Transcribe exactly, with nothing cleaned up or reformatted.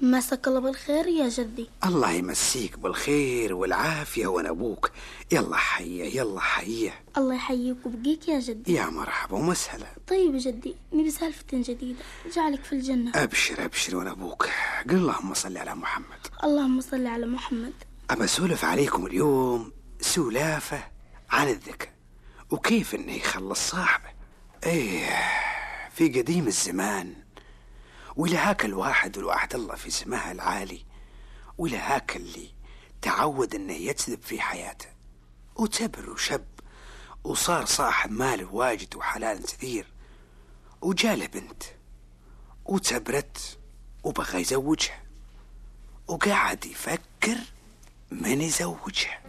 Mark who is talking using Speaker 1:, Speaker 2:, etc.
Speaker 1: مساك الله بالخير يا جدي.
Speaker 2: الله يمسيك بالخير والعافية وانا ابوك. يلا حيه يلا حيه.
Speaker 1: الله يحييك وبقيك يا جدي.
Speaker 2: يا مرحبا ومسهلا.
Speaker 1: طيب يا جدي، نبي سالفة جديدة، جعلك في الجنة.
Speaker 2: ابشر ابشر وانا ابوك. قل اللهم صل على محمد.
Speaker 1: اللهم صل على محمد.
Speaker 2: أبى أسولف عليكم اليوم سلافة عن الذكاء وكيف إنه يخلص صاحبه. إيه، في قديم الزمان ولهاك الواحد والوحد الله في سماه العالي، ولهاك اللي تعود إنه يجذب في حياته وتبر وشب وصار صاحب مال واجد وحلال كثير، وجاله بنت وتبرت وبغى يزوجها، وقاعد يفكر من يزوجها.